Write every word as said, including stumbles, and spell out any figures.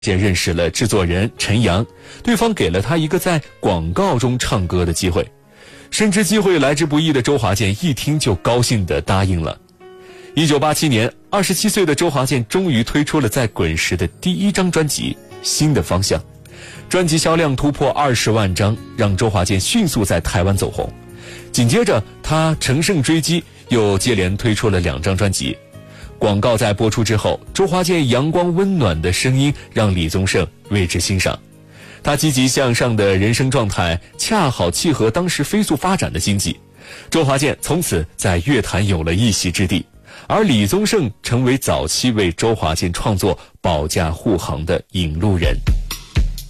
健认识了制作人陈阳，对方给了他一个在广告中唱歌的机会。深知机会来之不易的周华健一听就高兴地答应了。一九八七年，二十七岁的周华健终于推出了在滚石的第一张专辑《新的方向》，专辑销量突破二十万张，让周华健迅速在台湾走红。紧接着，他乘胜追击，又接连推出了两张专辑。广告在播出之后，周华健阳光温暖的声音让李宗盛为之欣赏。他积极向上的人生状态恰好契合当时飞速发展的经济，周华健从此在乐坛有了一席之地，而李宗盛成为早期为周华健创作保驾护航的引路人。